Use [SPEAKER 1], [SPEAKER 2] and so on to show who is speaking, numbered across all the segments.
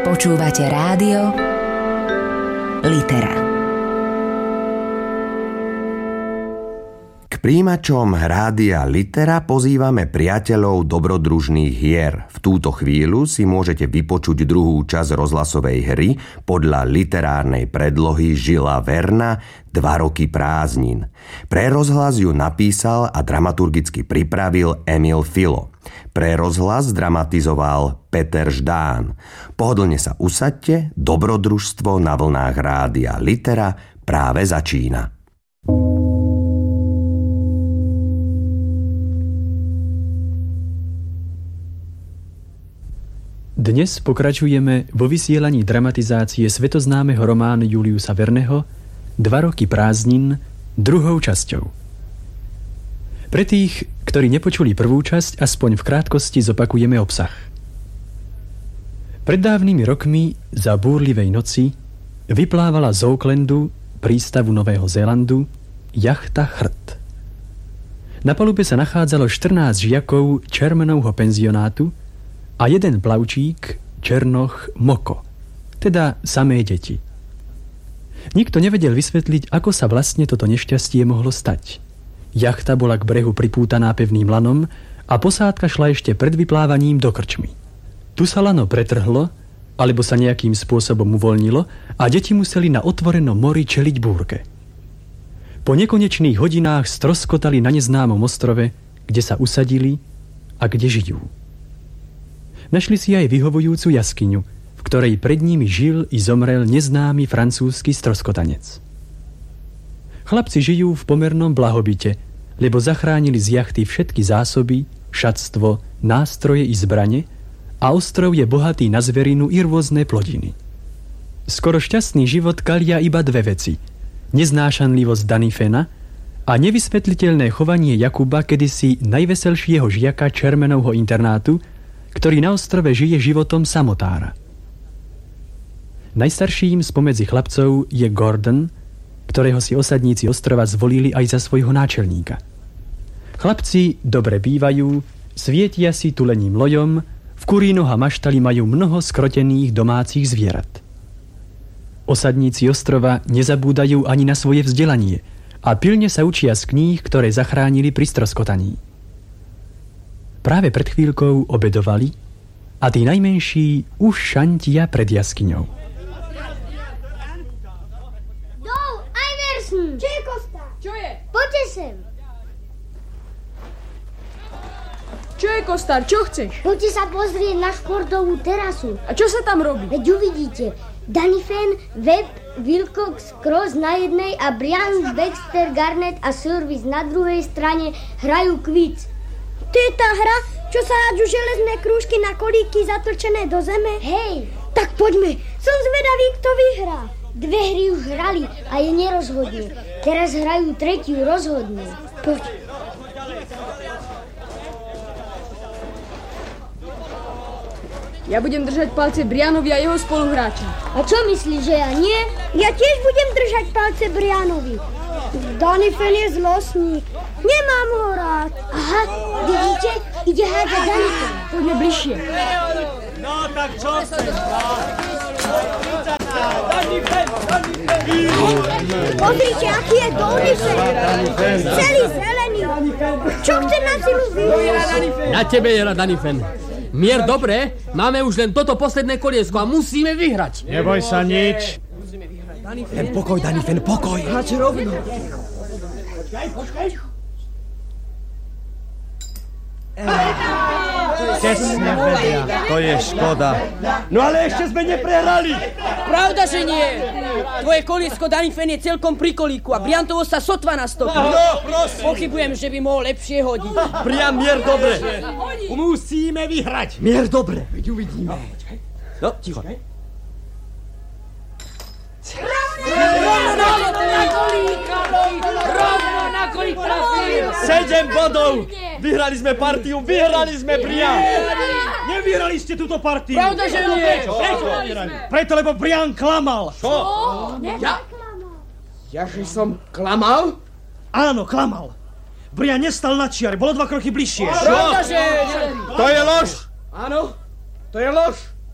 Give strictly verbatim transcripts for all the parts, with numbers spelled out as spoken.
[SPEAKER 1] Počúvate rádio Litera. K príjimačom Rádia Litera pozývame priateľov dobrodružných hier. V túto chvíľu si môžete vypočuť druhú časť rozhlasovej hry podľa literárnej predlohy Žila Verna Dva roky prázdnin. Pre rozhlas ju napísal a dramaturgicky pripravil Emil Filo. Pre rozhlas dramatizoval Peter Ždán. Pohodlne sa usaďte, dobrodružstvo na vlnách Rádia Litera práve začína.
[SPEAKER 2] Dnes pokračujeme vo vysielaní dramatizácie svetoznámeho románu Juliusa Verneho Dva roky prázdnin druhou časťou. Pre tých, ktorí nepočuli prvú časť, aspoň v krátkosti zopakujeme obsah. Pred dávnymi rokmi za búrlivej noci vyplávala z Aucklandu, prístavu Nového Zélandu, jachta Chrt. Na palube sa nachádzalo štrnásť žiakov Čermenovho penzionátu a jeden plavčík, Černoch Moko, teda samé deti. Nikto nevedel vysvetliť, ako sa vlastne toto nešťastie mohlo stať. Jachta bola k brehu pripútaná pevným lanom a posádka šla ešte pred vyplávaním do krčmy. Tu sa lano pretrhlo, alebo sa nejakým spôsobom uvoľnilo a deti museli na otvorenom mori čeliť búrke. Po nekonečných hodinách stroskotali na neznámom ostrove, kde sa usadili a kde žijú. Našli si aj vyhovujúcu jaskyňu, v ktorej pred nimi žil i zomrel neznámy francúzsky stroskotanec. Chlapci žijú v pomernom blahobite, lebo zachránili z jachty všetky zásoby, šatstvo, nástroje i zbrane a ostrov je bohatý na zverinu i rôzne plodiny. Skoro šťastný život kalia iba dve veci: neznášanlivosť Danifena a nevysvetliteľné chovanie Jakuba, kedysi najveselšieho žiaka Čermenovho internátu, ktorý na ostrove žije životom samotára. Najstarším spomedzi chlapcov je Gordon, ktorého si osadníci ostrova zvolili aj za svojho náčelníka. Chlapci dobre bývajú, svietia si tulením lojom, v kurínoch a maštali majú mnoho skrotených domácich zvierat. Osadníci ostrova nezabúdajú ani na svoje vzdelanie a pilne sa učia z kníh, ktoré zachránili pri stroskotaní. Práve pred chvíľkou obedovali a tí najmenší už šantia pred jaskyňou.
[SPEAKER 3] Čo je, Kosta?
[SPEAKER 4] Čo je?
[SPEAKER 3] Poďte sem.
[SPEAKER 4] Čo je, Kostar? Čo chceš?
[SPEAKER 3] Poďte sa pozrieť na športovú terasu.
[SPEAKER 4] A čo sa tam robí?
[SPEAKER 3] Veď uvidíte. Danifen, Webb, Wilcox, Cross na jednej a Brian, Dexter, Garnett a Service na druhej strane hrajú kvíc.
[SPEAKER 5] To je tá hra, čo sa hádžu železné krúžky na kolíky zatrčené do zeme?
[SPEAKER 3] Hej.
[SPEAKER 5] Tak poďme. Som zvedavý, kto vyhrá.
[SPEAKER 3] Dve hry už hrali a je nerozhodnú. Teraz hrajú tretiu rozhodnú.
[SPEAKER 5] Poď.
[SPEAKER 4] Ja budem držať palce Brianovi a jeho spoluhráča.
[SPEAKER 3] A čo myslíš, že ja nie?
[SPEAKER 5] Ja tiež budem držať palce Brianovi. Danifen je zlostník. Nemám ho rád.
[SPEAKER 3] Aha, vidíte? Ide hádať Danifen.
[SPEAKER 4] Poďme bližšie.
[SPEAKER 6] No tak čo chceš?
[SPEAKER 5] Pozrite, aký je Danifen. Celý zelený. Čo chce na silu vyhrať?
[SPEAKER 7] Na tebe je rád, Danifen. Mier, dobre, máme už len toto posledné koliesko a musíme vyhrať.
[SPEAKER 6] Neboj sa nič.
[SPEAKER 7] Len pokoj, Danifen, pokoj.
[SPEAKER 4] Hrať rovno.
[SPEAKER 6] Tesne vedia, to je škoda. No ale ešte sme neprehrali.
[SPEAKER 8] Pravda, že nie. Tvoje koliesko Danifen je celkom pri kolíku a Briantovo sa sotva nastopí.
[SPEAKER 6] No, prosím.
[SPEAKER 8] Pochybujem, že by mohol lepšie hodiť.
[SPEAKER 6] Priam, Mier, dobre. Musíme vyhrať.
[SPEAKER 7] Mier, dobre. Veď uvidíme.
[SPEAKER 6] No, ticho.
[SPEAKER 8] Rovno na kolík trafil.
[SPEAKER 6] Sedem bodov. Vyhrali sme partiu, vyhrali sme, Brian. Nevyhrali ste túto partiu.
[SPEAKER 8] Pravda, že nie.
[SPEAKER 6] Prečo? Prečo? Preto, lebo Brian klamal. Čo?
[SPEAKER 8] Ja? Jaže som klamal?
[SPEAKER 6] Áno, klamal. Brian nestal na čiare, bolo dva kroky bližšie.
[SPEAKER 8] Pravda, že...
[SPEAKER 6] To je lož.
[SPEAKER 8] Áno, to je lož.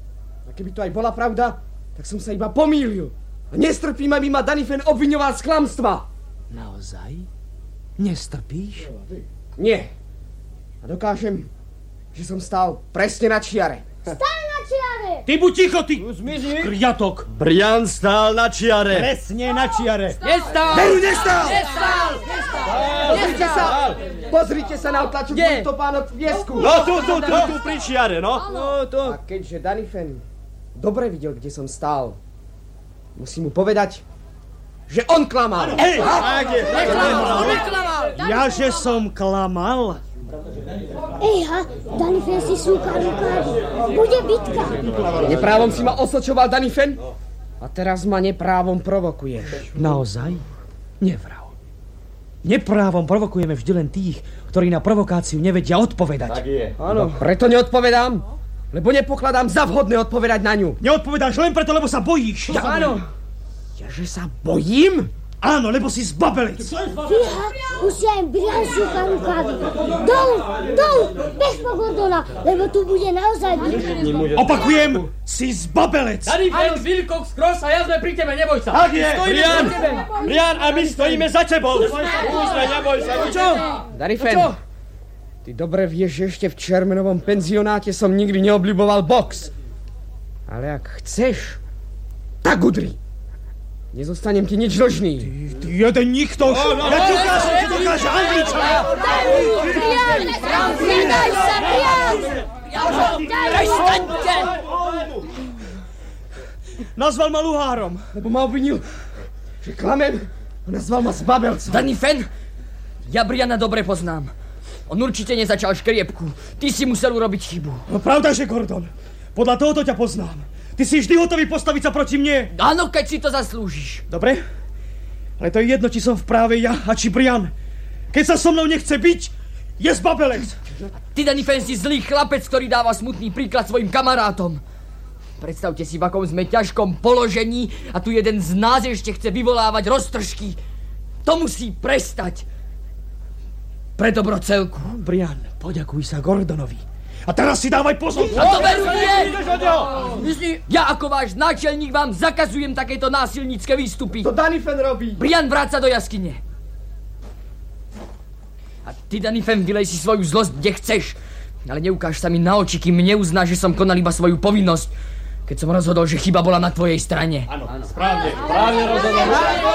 [SPEAKER 9] A keby to aj bola pravda, tak som sa iba pomýlil. A nestrpím, aby ma Danifen obviňoval z klamstva.
[SPEAKER 10] Naozaj? Nestrpíš?
[SPEAKER 9] Nie. A dokážem, že som stál presne na čiare.
[SPEAKER 3] Stál na čiare!
[SPEAKER 6] Ty buď ticho, ty! Kriatok! Brian stál na čiare.
[SPEAKER 10] Presne na čiare.
[SPEAKER 8] Nestál!
[SPEAKER 9] Veru, nestál!
[SPEAKER 8] Nestál! Nestál!
[SPEAKER 9] Pozrite sa! Pozrite sa na otlačok mojich topánok v piesku.
[SPEAKER 6] No tu, tu, tu, tu, pri čiare, no.
[SPEAKER 9] No, to. A keďže Danifen dobre videl, kde som stál, musím mu povedať, že on klamal.
[SPEAKER 6] Hej!
[SPEAKER 8] Neklamal! Neklamal!
[SPEAKER 10] Ja, že som klamal?
[SPEAKER 3] Ejha, Danifen si súka rukávi. Bude bitka.
[SPEAKER 9] Neprávom si ma osočoval, Danifen, a teraz ma neprávom provokuješ.
[SPEAKER 10] Naozaj? Nevrav. Neprávom provokujeme vždy len tých, ktorí na provokáciu nevedia odpovedať.
[SPEAKER 6] Tak je.
[SPEAKER 9] Áno, preto neodpovedám, lebo nepokladám za vhodné odpovedať na ňu.
[SPEAKER 10] Neodpovedáš len preto, lebo sa bojíš.
[SPEAKER 9] Ja, áno. Ja, že sa bojím?
[SPEAKER 10] Áno, lebo si zbabelec.
[SPEAKER 3] Fíha, už si aj Brian súka rukávi. Dolu, dolu, bez po Gordona, lebo tu bude naozaj bitka.
[SPEAKER 10] Opakujem, si zbabelec.
[SPEAKER 7] Danifen, Wilcox, Cross a ja sme pri tebe, neboj sa.
[SPEAKER 6] Tak je, Brian. Brian, a my stojíme za tebou. Už sme, neboj sa.
[SPEAKER 9] Čo? Danifen, ty dobre vieš, že ešte v Čermenovom penzionáte som nikdy neobľuboval box. Ale ak chceš, tak udri. Nezostanem ti nič dlžný.
[SPEAKER 10] Ty, ty jeden nikto. Oh, no, ja ti ukážem, čo dokáže Angličan.
[SPEAKER 3] Brian, pridaj sa, Brian!
[SPEAKER 8] Prestaňte!
[SPEAKER 10] Nazval ma luhárom.
[SPEAKER 9] Lebo ma obvinil, že klamem, a nazval ma zbabelcom.
[SPEAKER 8] Danifen, ja Briana dobre poznám. On určite nezačal škriepku. Ty si musel urobiť chybu.
[SPEAKER 10] No pravda, že Gordon. Podľa tohoto ťa poznám. Ty si vždy hotový postaviť sa proti mne.
[SPEAKER 8] Áno, keď si to zaslúžiš.
[SPEAKER 10] Dobre, ale to je jedno, či som v práve ja a či Brian. Keď sa so mnou nechce byť, je zbabelec.
[SPEAKER 8] Ty, Danifen, si zlý chlapec, ktorý dáva smutný príklad svojim kamarátom. Predstavte si, v akom sme ťažkom položení a tu jeden z nás ešte chce vyvolávať roztržky. To musí prestať. Pre dobro celku.
[SPEAKER 10] Brian, poďakuj sa Gordonovi. A teraz si dávaj pozor!
[SPEAKER 8] A to veru nie! Ja ako váš náčelník vám zakazujem takéto násilnícke výstupy.
[SPEAKER 9] To Danifen robí.
[SPEAKER 8] Brian, vráť sa do jaskyne. A ty, Danifen, vylej si svoju zlosť, kde chceš. Ale neukáž sa mi na oči, kým neuznáš, že som konal iba svoju povinnosť, keď som rozhodol, že chyba bola na tvojej strane.
[SPEAKER 6] Áno, správne, správne rozhodol.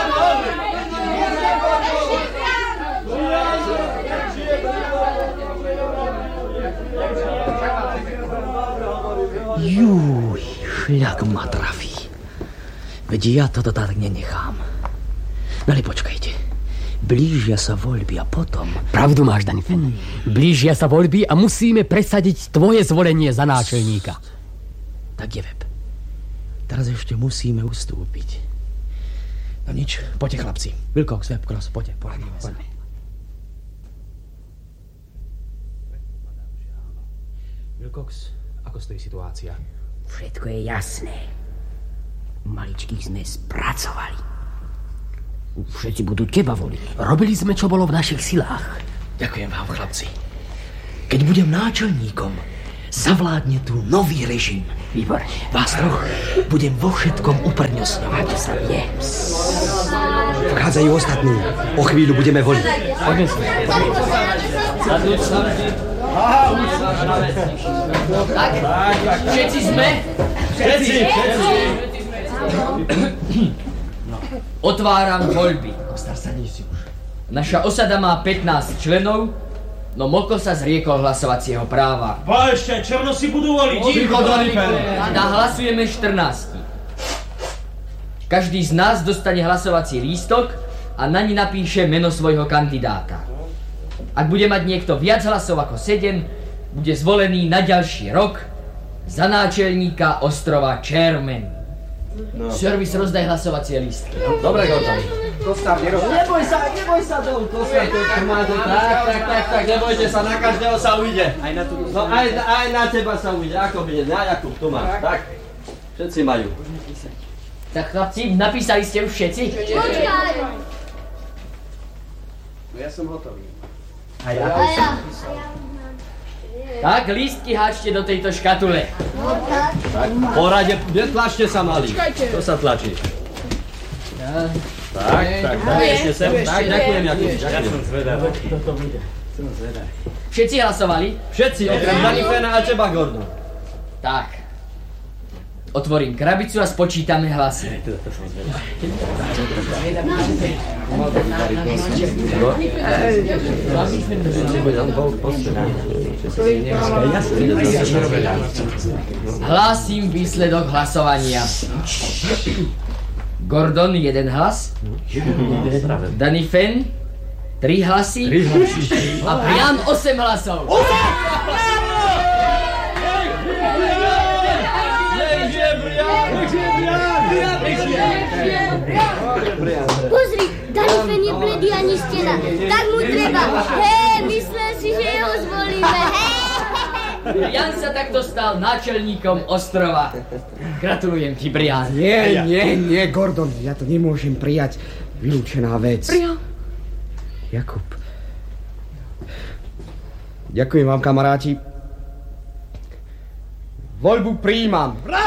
[SPEAKER 10] Júj, šľak ma trafí. Veď ja toto tak nenechám. No ale počkajte. Blížia sa voľby a potom...
[SPEAKER 7] Pravdu máš, Danifen. Blížia sa voľby a musíme presadiť tvoje zvolenie za náčelníka.
[SPEAKER 10] Tak je web. Teraz ešte musíme ustúpiť. No nič, poďte chlapci. Wilcox, Web, Cross, poďte, poradíme sa. Wilcox, ako stojí situácia?
[SPEAKER 11] Všetko je jasné. Maličkých sme spracovali. Všetci budú teba voliť.
[SPEAKER 7] Robili sme, čo bolo v našich silách.
[SPEAKER 10] Ďakujem vám, chlapci. Keď budem náčelníkom, zavládne tu nový režim.
[SPEAKER 11] Výborne.
[SPEAKER 10] Vás troch budem vo všetkom uprednostňovať.
[SPEAKER 11] To sa vie.
[SPEAKER 10] Vchádzajú ostatní. O chvíľu budeme voliť.
[SPEAKER 7] Poďme sa.
[SPEAKER 8] Tak, všetci sme?
[SPEAKER 6] Všetci, všetci.
[SPEAKER 8] Otváram voľby. Naša osada má pätnásť členov, no Moko sa zriekol hlasovacieho práva.
[SPEAKER 6] Ba ešte, černosi budú voliť.
[SPEAKER 8] Ticho, Danifen. A hlasujeme štrnásť. Každý z nás dostane hlasovací lístok a naň napíše meno svojho kandidáta. Ak bude mať niekto viac hlasov ako sedem, bude zvolený na ďalší rok za náčelníka ostrova Čermen. No. Servis, rozdaj hlasovacie lístky.
[SPEAKER 6] Dobre, Gordon.
[SPEAKER 9] Kostav, neboj sa, neboj sa dolu, Kostav, to má to.
[SPEAKER 6] Tak, tak, tak, tak, nebojte sa, na každého sa ujde. Aj na tú... No, aj, aj na teba sa ujde, ako bude, na Jakub, tu máš, tak. Všetci majú.
[SPEAKER 8] Tak chlapci, napísali ste už všetci?
[SPEAKER 3] Počkaj.
[SPEAKER 9] No ja som hotový.
[SPEAKER 6] A ja?
[SPEAKER 3] A ja.
[SPEAKER 8] Tak, lístky háčte do tejto škatule.
[SPEAKER 6] Tak, porade, netlačte sa, malí.
[SPEAKER 4] Počkajte.
[SPEAKER 6] To sa tlačí. Tak, tak, tak, ešte sem. Tak, ďakujem, Jakub. Ja som zvedavý.
[SPEAKER 8] Všetci hlasovali?
[SPEAKER 6] Všetci, okrem Danifena a teba, Gordon.
[SPEAKER 8] Tak. Otvorím krabicu a spočítame hlasy. Hlásim výsledok hlasovania. Gordon jeden hlas. Danifen tri hlasy. A Brian osem hlasov.
[SPEAKER 3] Pozri, Danifen je bledý ani stena. Tak mu treba. Hej, myslel si, že ho zvolíme.
[SPEAKER 8] Brian sa takto stal náčelníkom ostrova. Gratulujem ti, Brian.
[SPEAKER 9] Nie, nie, nie, Gordon, ja to nemôžem prijať. Vylúčená vec.
[SPEAKER 4] Brian.
[SPEAKER 9] Jakub. Ďakujem vám, kamaráti. Voľbu prijímam.